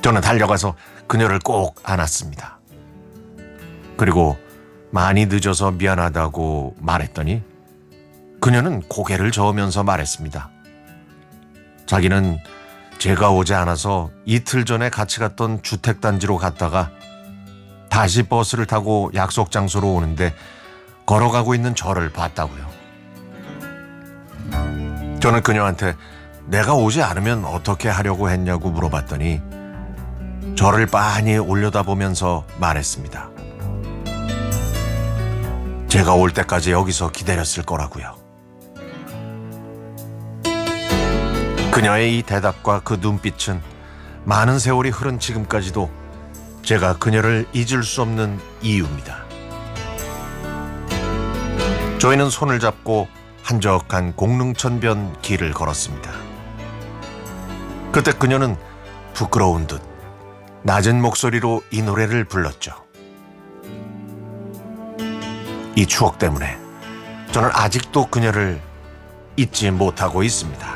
저는 달려가서 그녀를 꼭 안았습니다. 그리고 많이 늦어서 미안하다고 말했더니 그녀는 고개를 저으면서 말했습니다. 자기는 제가 오지 않아서 이틀 전에 같이 갔던 주택단지로 갔다가 다시 버스를 타고 약속 장소로 오는데 걸어가고 있는 저를 봤다고요. 저는 그녀한테 내가 오지 않으면 어떻게 하려고 했냐고 물어봤더니 저를 빤히 올려다보면서 말했습니다. 제가 올 때까지 여기서 기다렸을 거라고요. 그녀의 이 대답과 그 눈빛은 많은 세월이 흐른 지금까지도 제가 그녀를 잊을 수 없는 이유입니다. 저희는 손을 잡고 한적한 공릉천변 길을 걸었습니다. 그때 그녀는 부끄러운 듯 낮은 목소리로 이 노래를 불렀죠. 이 추억 때문에 저는 아직도 그녀를 잊지 못하고 있습니다.